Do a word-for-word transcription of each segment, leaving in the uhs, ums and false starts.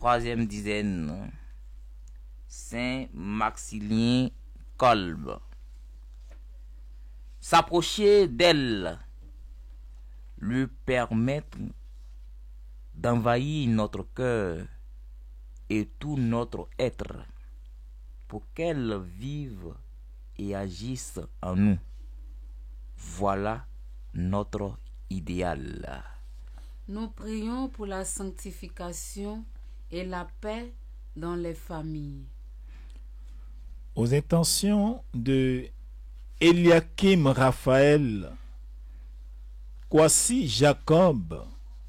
troisième dizaine, Saint Maximilien Kolb. S'approcher d'elle, lui permettre d'envahir notre cœur et tout notre être pour qu'elle vive et agisse en nous. Voilà notre idéal. Nous prions pour la sanctification et la paix dans les familles. Aux intentions de Eliakim Raphaël, Kwasi Jacob,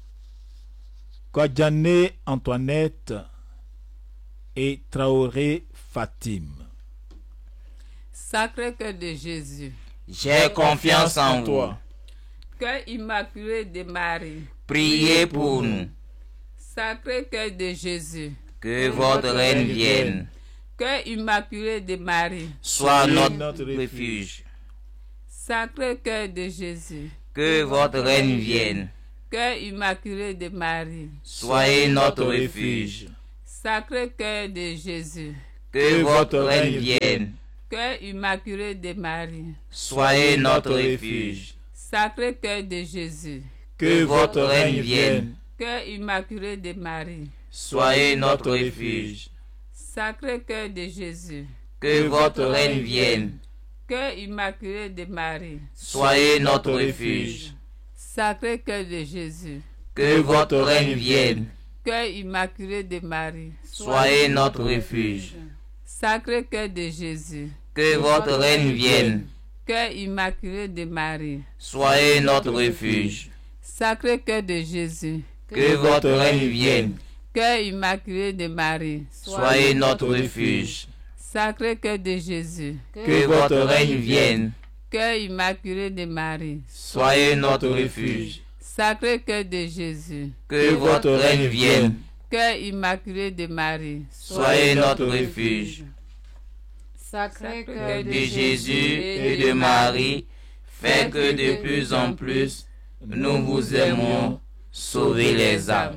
Kwadjane Antoinette et Traoré Fatim. Sacré-Cœur de Jésus, j'ai confiance en toi. vous. Cœur immaculé de Marie, Priez pour nous. Sacré-Cœur de Jésus, Que votre règne vienne. Cœur immaculé de Marie, Sois notre, notre refuge. Sacré-Cœur de Jésus, Que votre règne vienne. Cœur immaculé de Marie, Soyez notre refuge. Sacré-Cœur de Jésus, Que votre règne vienne. Cœur immaculé de Marie, Soyez notre refuge. Sacré-Cœur de Jésus, Que votre règne vienne. Cœur immaculé de Marie, Soyez notre refuge. Sacré-Cœur de Jésus, Que votre règne vienne. Cœur immaculé de Marie, Soyez notre refuge. Sacré-Cœur de Jésus, Que votre règne vienne. Cœur immaculé de Marie, Soyez notre refuge. Sacré-Cœur de Jésus, Que votre règne vienne. Cœur immaculé de Marie, Soyez notre refuge. Sacré-Cœur de Jésus, Que votre règne vienne. Cœur immaculé de Marie, Soyez notre refuge. Sacré-Cœur de Jésus, Que votre règne vienne. Cœur immaculé de Marie, Soyez notre refuge. Sacré-Cœur de Jésus, Que votre règne vienne. Cœur immaculé de Marie, Soyez notre refuge. Sacré-Cœur De Jésus et de Marie, fait que de plus en plus nous vous aimons, sauvez les âmes.